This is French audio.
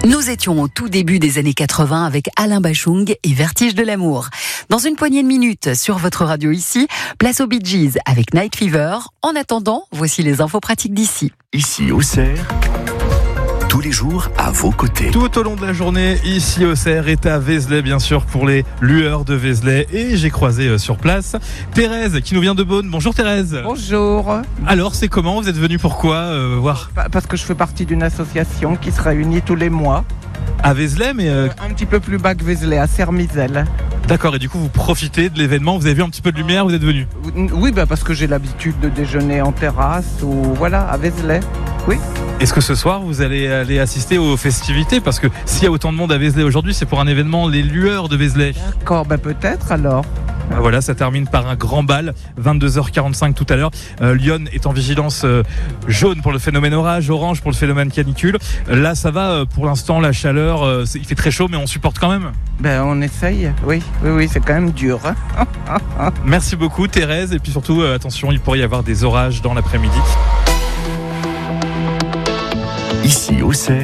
Nous étions au tout début des années 80 avec Alain Bachung et Vertige de l'amour. Dans une poignée de minutes sur votre radio ici, place aux Bee Gees avec Night Fever. En attendant, voici les infos pratiques d'ici. Ici au Cerf, tous les jours à vos côtés. Tout au long de la journée, ici au Cerf est à Vézelay, bien sûr, pour les lueurs de Vézelay. Et j'ai croisé sur place Thérèse, qui nous vient de Beaune. Bonjour Thérèse. Bonjour. Alors, c'est comment? Vous êtes venue pourquoi voir? Parce que je fais partie d'une association qui se réunit tous les mois. À Vézelay, mais... Un petit peu plus bas que Vézelay, à Sermizel. D'accord, et du coup, vous profitez de l'événement. Vous avez vu un petit peu de lumière, vous êtes venu? Oui, parce que j'ai l'habitude de déjeuner en terrasse ou voilà, à Vézelay. Oui. Est-ce que ce soir, vous allez aller assister aux festivités? Parce que s'il y a autant de monde à Vézelay aujourd'hui, c'est pour un événement, les lueurs de Vézelay. D'accord, peut-être alors. Voilà, ça termine par un grand bal, 22h45 tout à l'heure. Lyon est en vigilance jaune pour le phénomène orage, orange pour le phénomène canicule. Là, ça va pour l'instant, la chaleur, il fait très chaud, mais on supporte quand même. On essaye, oui, c'est quand même dur. Merci beaucoup Thérèse, et puis surtout, attention, il pourrait y avoir des orages dans l'après-midi. Ici au Cerf.